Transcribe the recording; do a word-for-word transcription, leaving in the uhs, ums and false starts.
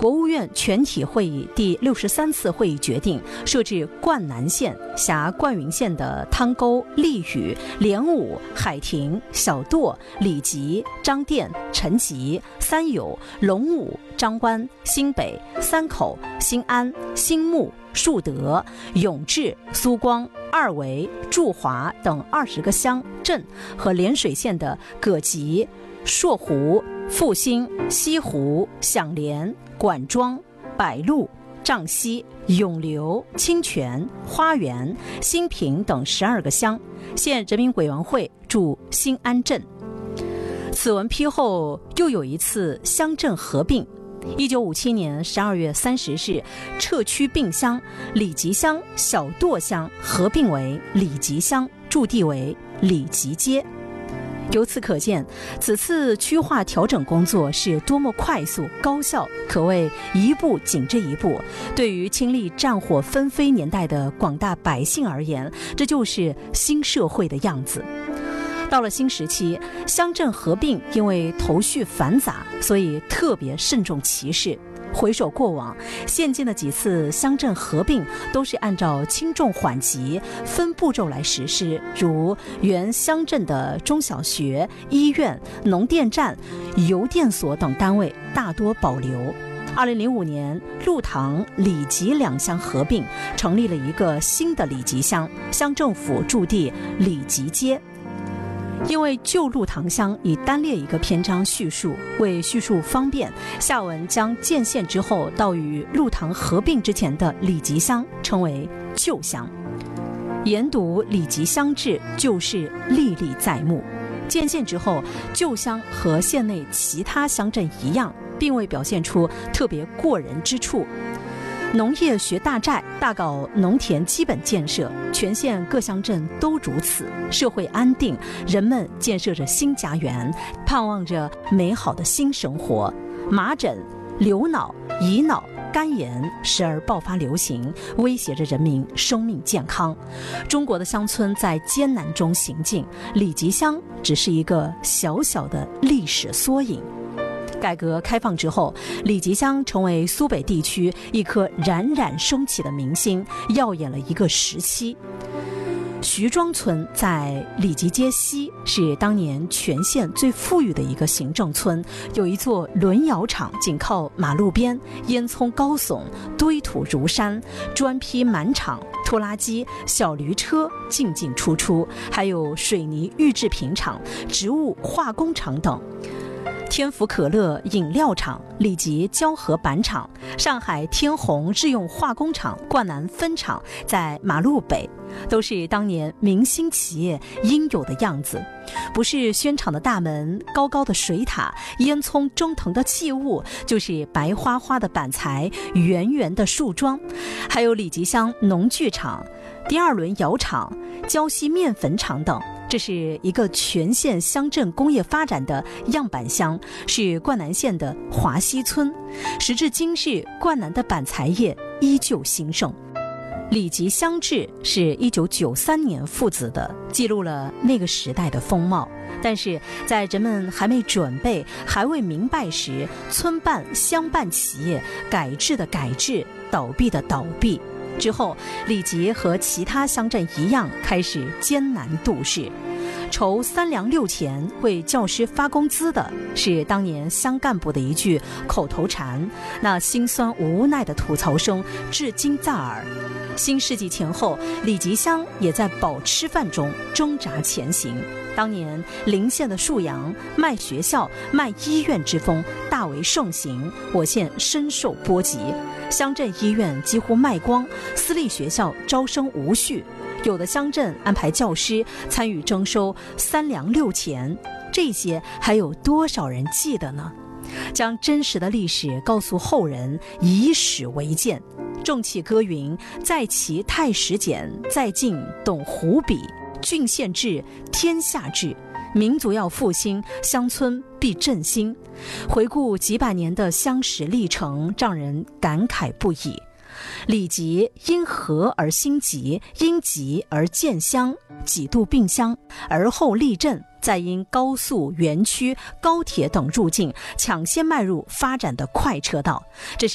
国务院全体会议第六十三次会议决定，设置灌南县辖灌云县的汤沟、利屿、莲武、海亭、小垛、里集、张店、陈集、三友、龙武、张湾、新北、三口、新安、新木、树德、永治、苏光、二围、祝华等二十个乡镇和涟水县的葛集、朔湖、复兴、西湖、响莲、管庄、百路、瘴溪、永流、清泉、花园、新平等十二个乡，县人民委员会驻新安镇。此文批后又有一次乡镇合并。一九五七年十二月三十日，撤区并乡，里集乡、小垛乡合并为里集乡，驻地为里集街。由此可见，此次区划调整工作是多么快速高效，可谓一步紧着一步。对于亲历战火纷飞年代的广大百姓而言，这就是新社会的样子。到了新时期，乡镇合并因为头绪繁杂，所以特别慎重其事。回首过往，现今的几次乡镇合并都是按照轻重缓急分步骤来实施，如原乡镇的中小学、医院、农电站、邮电所等单位大多保留。二零零五年，鹿塘、里集两乡合并，成立了一个新的里集乡，乡政府驻地里集街。因为旧鹿塘乡已单列一个篇章叙述，为叙述方便，下文将建县之后到与鹿塘合并之前的里集乡称为旧乡。研读里集乡志，就是历历在目。建县之后，旧乡和县内其他乡镇一样，并未表现出特别过人之处。农业学大寨，大搞农田基本建设，全县各乡镇都如此，社会安定，人们建设着新家园，盼望着美好的新生活。麻疹、流脑、乙脑、肝炎时而爆发流行，威胁着人民生命健康。中国的乡村在艰难中行进，里集乡只是一个小小的历史缩影。改革开放之后，里集乡成为苏北地区一颗冉冉升起的明星，耀眼了一个时期。徐庄村在里集街西，是当年全县最富裕的一个行政村，有一座轮窑厂紧靠马路边，烟囱高耸，堆土如山，砖坯满场，拖拉机、小驴车进进出出，还有水泥预制品厂、植物化工厂等。天府可乐饮料厂、里集胶合板厂、上海天虹日用化工厂灌南分厂在马路北，都是当年明星企业应有的样子。不是宣厂的大门、高高的水塔、烟囱蒸腾的气雾，就是白花花的板材、圆圆的树桩，还有里集乡农具厂、第二轮窑厂、胶西面粉厂等。这是一个全县乡镇工业发展的样板乡，是灌南县的华西村。时至今日，灌南的板材业依旧兴盛。里集乡志是一九九三年父子的，记录了那个时代的风貌。但是在人们还没准备、还未明白时，村办、乡办企业改制的改制，倒闭的倒闭。之后，里集和其他乡镇一样，开始艰难度日。筹三粮六钱为教师发工资的是当年乡干部的一句口头禅，那辛酸无奈的吐槽声至今在耳。新世纪前后，里集乡也在保吃饭中挣扎前行。当年邻县的沭阳卖学校、卖医院之风大为盛行，我县深受波及。乡镇医院几乎卖光，私立学校招生无序，有的乡镇安排教师参与征收三粮六钱，这些还有多少人记得呢？将真实的历史告诉后人，以史为鉴。正气歌云：在其太史简，在晋懂胡笔，郡县治，天下治。民族要复兴，乡村必振兴。回顾几百年的乡史历程，让人感慨不已。里集因和而兴集，因集而建乡，几度并乡，而后立镇，再因高速、园区、高铁等入境，抢先迈入发展的快车道。这是